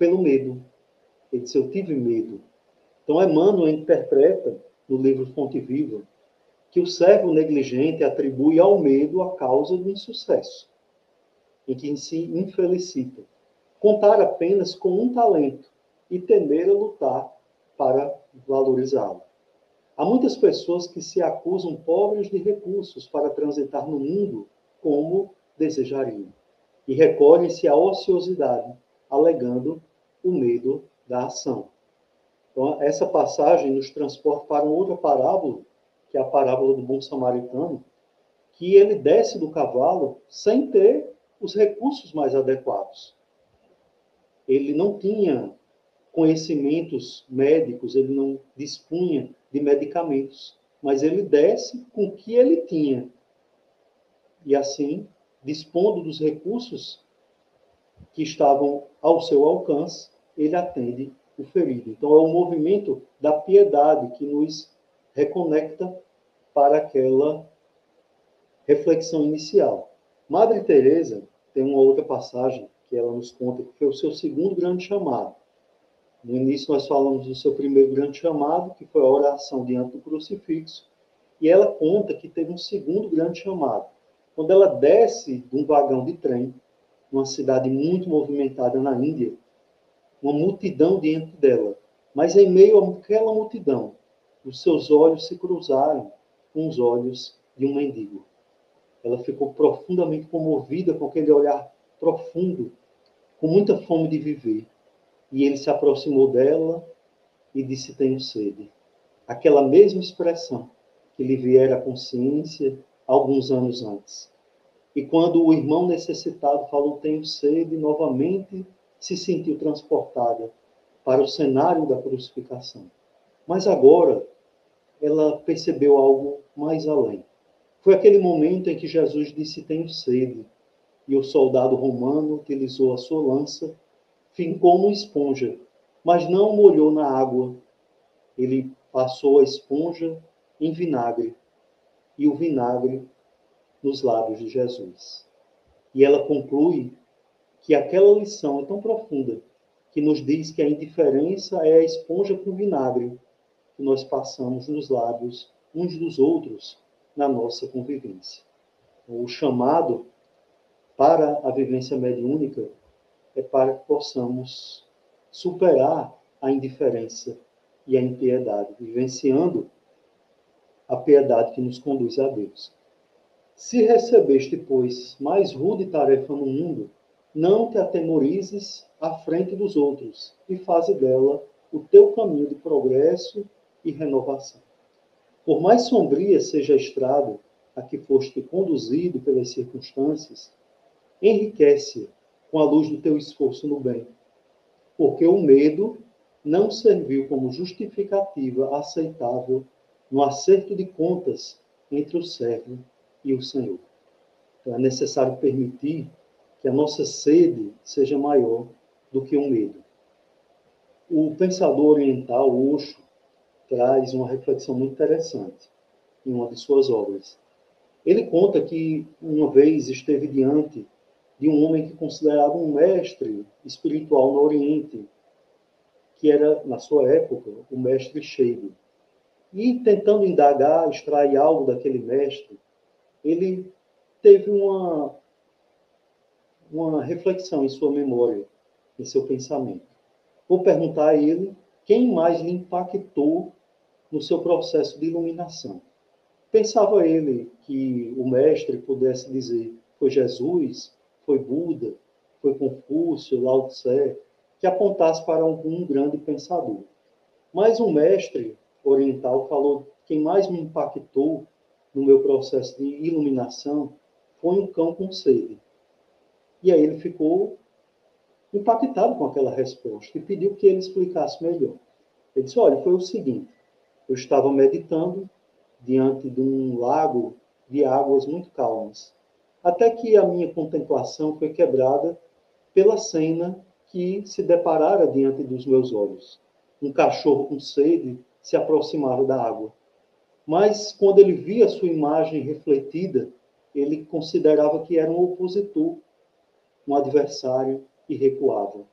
pelo medo. Ele disse, eu tive medo. Então, Emmanuel interpreta, no livro Fonte Viva, que o servo negligente atribui ao medo a causa do insucesso, em que se infelicita. Contar apenas com um talento e temer a lutar para valorizá-lo. Há muitas pessoas que se acusam pobres de recursos para transitar no mundo como desejariam e recolhem-se à ociosidade, alegando o medo da ação. Então, essa passagem nos transporta para uma outra parábola, que é a parábola do bom samaritano, que ele desce do cavalo sem ter os recursos mais adequados. Ele não tinha conhecimentos médicos, ele não dispunha de medicamentos, mas ele desce com o que ele tinha. E assim, dispondo dos recursos que estavam ao seu alcance, ele atende o ferido. Então, é o movimento da piedade que nos reconecta para aquela reflexão inicial. Madre Teresa tem uma outra passagem que ela nos conta que foi o seu segundo grande chamado. No início nós falamos do seu primeiro grande chamado, que foi a oração diante do crucifixo, e ela conta que teve um segundo grande chamado. Quando ela desce de um vagão de trem, numa cidade muito movimentada na Índia, uma multidão diante dela, mas em meio àquela multidão, os seus olhos se cruzaram com os olhos de um mendigo. Ela ficou profundamente comovida com aquele olhar profundo, com muita fome de viver. E ele se aproximou dela e disse, tenho sede. Aquela mesma expressão que lhe viera à consciência alguns anos antes. E quando o irmão necessitado falou, tenho sede, novamente se sentiu transportada para o cenário da crucificação. Mas agora ela percebeu algo mais além. Foi aquele momento em que Jesus disse, tenho sede. E o soldado romano utilizou a sua lança, fincou uma esponja, mas não molhou na água. Ele passou a esponja em vinagre e o vinagre nos lábios de Jesus. E ela conclui que aquela lição é tão profunda que nos diz que a indiferença é a esponja com vinagre que nós passamos nos lábios uns dos outros na nossa convivência. O chamado para a vivência mediúnica é para que possamos superar a indiferença e a impiedade, vivenciando a piedade que nos conduz a Deus. Se recebeste, pois, mais rude tarefa no mundo, não te atemorizes à frente dos outros e faze dela o teu caminho de progresso e renovação. Por mais sombria seja a estrada a que foste conduzido pelas circunstâncias, enriquece com a luz do teu esforço no bem, porque o medo não serviu como justificativa aceitável no acerto de contas entre o servo e o Senhor. Então, é necessário permitir que a nossa sede seja maior do que o medo. O pensador oriental, Osho, traz uma reflexão muito interessante em uma de suas obras. Ele conta que uma vez esteve diante de um homem que considerava um mestre espiritual no Oriente, que era, na sua época, o mestre Shade. E tentando indagar, extrair algo daquele mestre, ele teve uma reflexão em sua memória, em seu pensamento. Vou perguntar a ele quem mais lhe impactou no seu processo de iluminação. Pensava ele que o mestre pudesse dizer foi Jesus, foi Buda, foi Confúcio, Lao Tse, que apontasse para algum grande pensador. Mas um mestre oriental falou, quem mais me impactou no meu processo de iluminação foi um cão com sede. E aí ele ficou impactado com aquela resposta e pediu que ele explicasse melhor. Ele disse, olha, foi o seguinte, eu estava meditando diante de um lago de águas muito calmas, até que a minha contemplação foi quebrada pela cena que se deparara diante dos meus olhos. Um cachorro com sede se aproximava da água. Mas, quando ele via sua imagem refletida, ele considerava que era um opositor, um adversário, e recuava.